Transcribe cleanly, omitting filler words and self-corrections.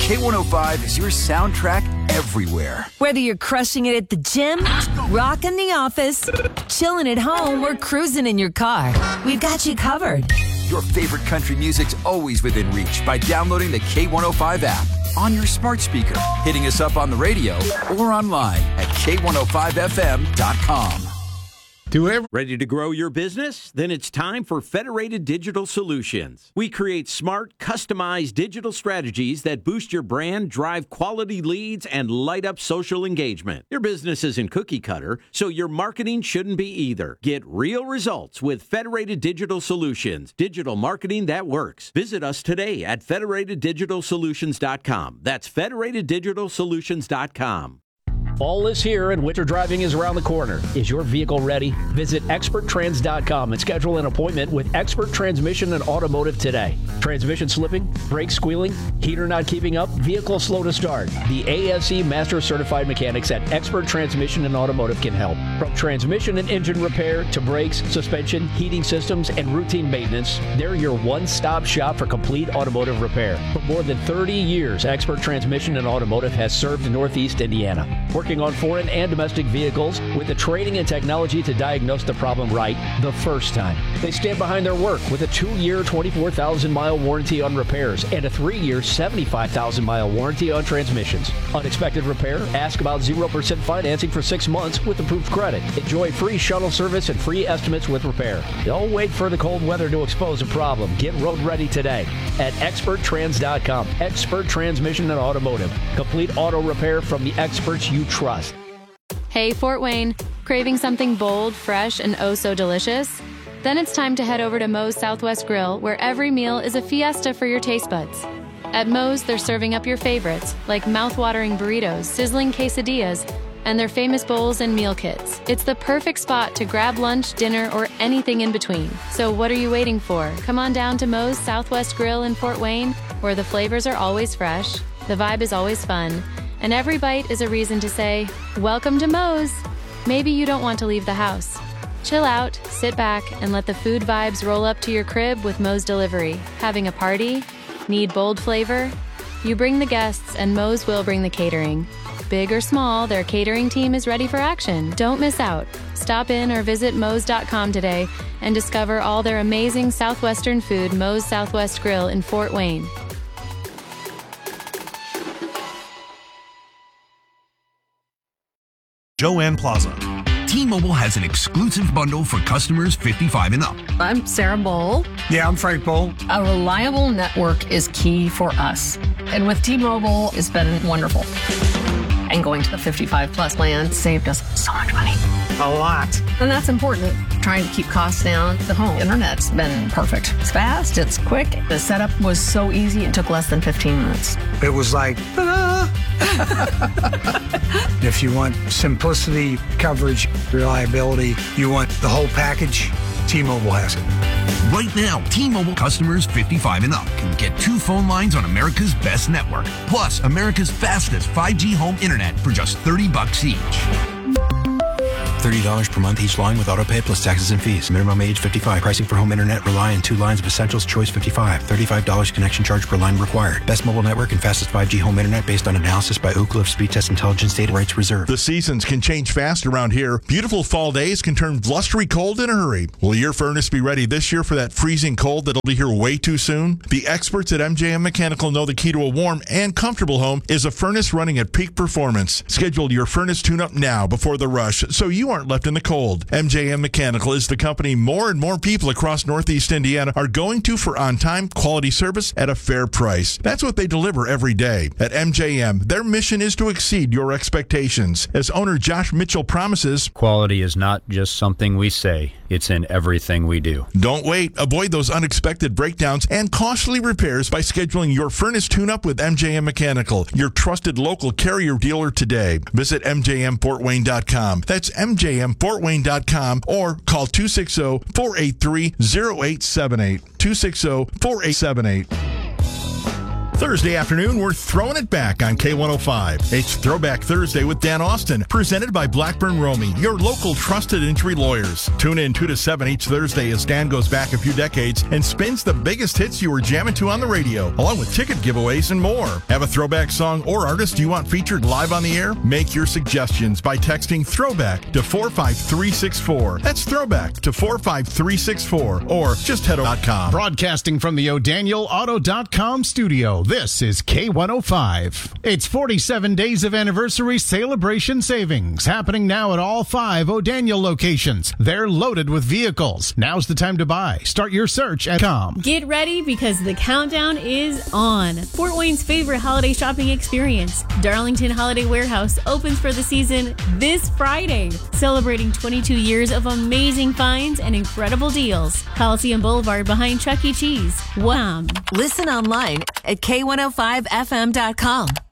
K105 is your soundtrack everywhere. Whether you're crushing it at the gym, rocking the office, chilling at home, or cruising in your car, we've got you covered. Your favorite country music's always within reach by downloading the K105 app on your smart speaker, hitting us up on the radio, or online at K105FM.com. Ready to grow your business? Then it's time for Federated Digital Solutions. We create smart, customized digital strategies that boost your brand, drive quality leads, and light up social engagement. Your business isn't cookie cutter, so your marketing shouldn't be either. Get real results with Federated Digital Solutions, digital marketing that works. Visit us today at federateddigitalsolutions.com. That's federateddigitalsolutions.com. Fall is here and winter driving is around the corner. Is your vehicle ready? Visit experttrans.com and schedule an appointment with Expert Transmission and Automotive today. Transmission slipping, brake squealing, heater not keeping up, vehicle slow to start. The ASE Master Certified Mechanics at Expert Transmission and Automotive can help. From transmission and engine repair to brakes, suspension, heating systems, and routine maintenance, they're your one-stop shop for complete automotive repair. For more than 30 years, Expert Transmission and Automotive has served Northeast Indiana, working on foreign and domestic vehicles with the training and technology to diagnose the problem right the first time. They stand behind their work with a 2-year, 24,000-mile warranty on repairs and a 3-year, 75,000-mile warranty on transmissions. Unexpected repair? Ask about 0% financing for 6 months with approved credit. Enjoy free shuttle service and free estimates with repair. Don't wait for the cold weather to expose a problem. Get road ready today at experttrans.com. Expert Transmission and Automotive. Complete auto repair from the experts you trust. Hey, Fort Wayne, craving something bold, fresh, and oh so delicious? Then it's time to head over to Moe's Southwest Grill, where every meal is a fiesta for your taste buds. At Moe's, they're serving up your favorites, like mouth-watering burritos, sizzling quesadillas, and their famous bowls and meal kits. It's the perfect spot to grab lunch, dinner, or anything in between. So what are you waiting for? Come on down to Moe's Southwest Grill in Fort Wayne, where the flavors are always fresh, the vibe is always fun, and every bite is a reason to say, welcome to Moe's. Maybe you don't want to leave the house. Chill out, sit back, and let the food vibes roll up to your crib with Moe's Delivery. Having a party? Need bold flavor? You bring the guests, and Moe's will bring the catering. Big or small, their catering team is ready for action. Don't miss out. Stop in or visit Moe's.com today and discover all their amazing Southwestern food. Moe's Southwest Grill in Fort Wayne. Joanne Plaza. T-Mobile has an exclusive bundle for customers 55 and up. I'm Sarah Bowl. Yeah, I'm Frank Bowl. A reliable network is key for us. And with T-Mobile, it's been wonderful. And going to the 55 plus plan saved us so much money. A lot. And that's important. Trying to keep costs down. The home internet's been perfect. It's fast, it's quick. The setup was so easy, it took less than 15 minutes. It was like, If you want simplicity, coverage, reliability, you want the whole package, T-Mobile has it. Right now, T-Mobile customers 55 and up can get 2 phone lines on America's best network, plus America's fastest 5G home internet for just $30 each. $30 per month each line with autopay plus taxes and fees. Minimum age 55. Pricing for home internet rely on 2 lines of Essentials Choice 55. $35 connection charge per line required. Best mobile network and fastest 5G home internet based on analysis by Ookla of Speed Test Intelligence. Data rights reserved. The seasons can change fast around here. Beautiful fall days can turn blustery cold in a hurry. Will your furnace be ready this year for that freezing cold that'll be here way too soon? The experts at MJM Mechanical know the key to a warm and comfortable home is a furnace running at peak performance. Schedule your furnace tune-up now before the rush so you aren't left in the cold. MJM Mechanical is the company more and more people across Northeast Indiana are going to for on-time, quality service at a fair price. That's what they deliver every day. At MJM, their mission is to exceed your expectations. As owner Josh Mitchell promises, quality is not just something we say, it's in everything we do. Don't wait. Avoid those unexpected breakdowns and costly repairs by scheduling your furnace tune-up with MJM Mechanical, your trusted local Carrier dealer today. Visit MJMFortWayne.com. That's MJMFortWayne.com or call 260-483-0878. 260-4878. Thursday afternoon, we're throwing it back on K105. It's Throwback Thursday with Dan Austin, presented by Blackburn Romy, your local trusted injury lawyers. Tune in 2 to 7 each Thursday as Dan goes back a few decades and spins the biggest hits you were jamming to on the radio, along with ticket giveaways and more. Have a throwback song or artist you want featured live on the air? Make your suggestions by texting Throwback to 45364. That's Throwback to 45364, or just head over .com. Broadcasting from the ODanielAuto.com studio, this is K105. It's 47 days of anniversary celebration savings happening now at all 5 O'Daniel locations. They're loaded with vehicles. Now's the time to buy. Start your search at .com. Get ready because the countdown is on. Fort Wayne's favorite holiday shopping experience, Darlington Holiday Warehouse, opens for the season this Friday, celebrating 22 years of amazing finds and incredible deals. Coliseum Boulevard behind Chuck E. Cheese. Wham! Listen online at K105FM.com.